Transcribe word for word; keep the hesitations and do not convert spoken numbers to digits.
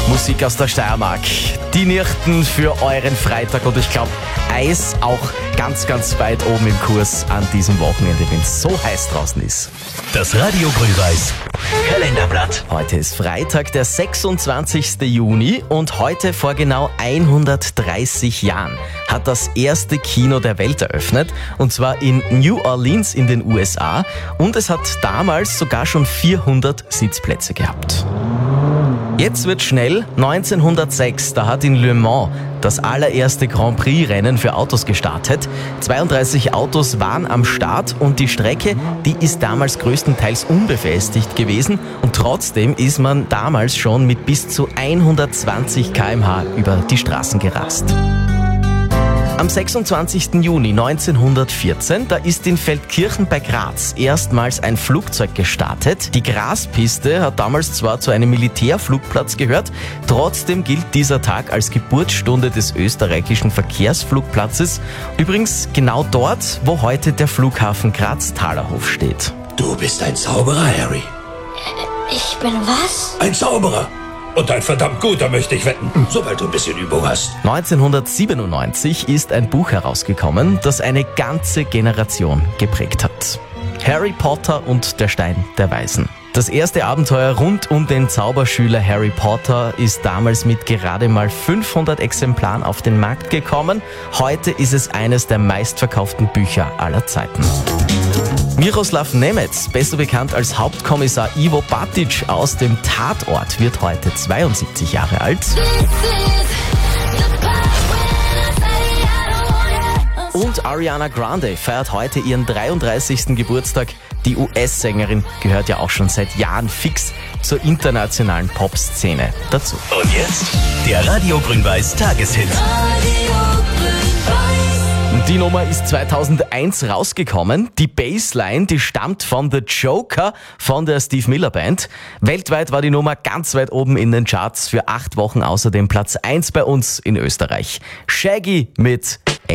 Musik aus der Steiermark. Die Nirchten für euren Freitag und ich glaube, Eis auch ganz, ganz weit oben im Kurs an diesem Wochenende, wenn es so heiß draußen ist. Das Radio Grün-Weiß Kalenderblatt. Heute ist Freitag, der sechsundzwanzigsten Juni und heute vor genau hundertdreißig Jahren hat das erste Kino der Welt eröffnet und zwar in New Orleans in den U S A und es hat damals sogar schon vierhundert Sitzplätze gehabt. Jetzt wird schnell. neunzehnhundertsechs, da hat in Le Mans das allererste Grand Prix-Rennen für Autos gestartet. zweiunddreißig Autos waren am Start und die Strecke, die ist damals größtenteils unbefestigt gewesen und trotzdem ist man damals schon mit bis zu hundertzwanzig Kilometer pro Stunde über die Straßen gerast. Am sechsundzwanzigsten Juni neunzehnhundertvierzehn, da ist in Feldkirchen bei Graz erstmals ein Flugzeug gestartet. Die Graspiste hat damals zwar zu einem Militärflugplatz gehört, trotzdem gilt dieser Tag als Geburtsstunde des österreichischen Verkehrsflugplatzes. Übrigens genau dort, wo heute der Flughafen Graz-Thalerhof steht. Du bist ein Zauberer, Harry. Ich bin was? Ein Zauberer. Und ein verdammt guter, möchte ich wetten, sobald du ein bisschen Übung hast. neunzehnhundertsiebenundneunzig ist ein Buch herausgekommen, das eine ganze Generation geprägt hat. Harry Potter und der Stein der Weisen. Das erste Abenteuer rund um den Zauberschüler Harry Potter ist damals mit gerade mal fünfhundert Exemplaren auf den Markt gekommen. Heute ist es eines der meistverkauften Bücher aller Zeiten. Miroslav Nemec, besser bekannt als Hauptkommissar Ivo Batic aus dem Tatort, wird heute zweiundsiebzig Jahre alt. Und Ariana Grande feiert heute ihren dreiunddreißigsten Geburtstag. Die U S-Sängerin gehört ja auch schon seit Jahren fix zur internationalen Popszene dazu. Und jetzt der Radio Grün-Weiß Tageshit. Die Nummer ist zweitausendeins rausgekommen. Die Bassline, die stammt von The Joker von der Steve Miller Band. Weltweit war die Nummer ganz weit oben in den Charts, für acht Wochen außerdem Platz eins bei uns in Österreich. Shaggy mit